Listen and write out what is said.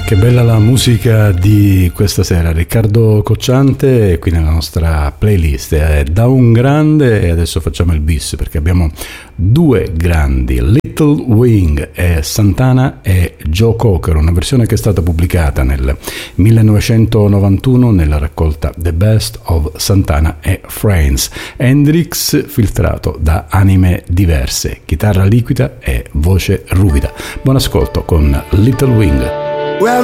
Che bella la musica di questa sera, Riccardo Cocciante qui nella nostra playlist, è da un grande e adesso facciamo il bis perché abbiamo due grandi, Little Wing e Santana e Joe Cocker, una versione che è stata pubblicata nel 1991 nella raccolta The Best of Santana e Friends, Hendrix filtrato da anime diverse, chitarra liquida e voce ruvida. Buon ascolto con Little Wing.